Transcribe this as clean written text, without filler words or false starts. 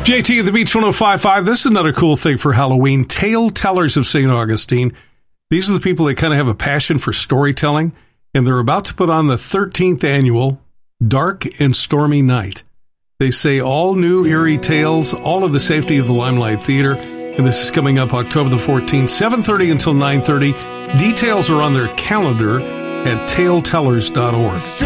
JT at the Beach 105.5. This is another cool thing for Halloween. Tale Tellers of St. Augustine. These are the people that kind of have a passion for storytelling, and they're about to put on the 13th annual Dark and Stormy Night. They say all new eerie tales, all of the safety of the Limelight Theater, and this is coming up October the 14th, 7:30 until 9:30. Details are on their calendar at taletellers.org.